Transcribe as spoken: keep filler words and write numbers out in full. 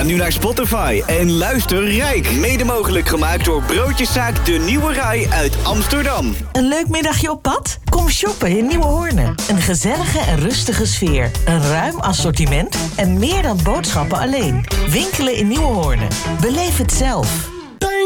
nu naar Spotify en luister Rijk. Mede mogelijk gemaakt door Broodjeszaak De Nieuwe Rai uit Amsterdam. Een leuk middagje op pad? Kom shoppen in Nieuwe Hoornen. Een gezellige en rustige sfeer. Een ruim assortiment en meer dan boodschappen alleen. Winkelen in Nieuwe Hoornen. Beleef het zelf.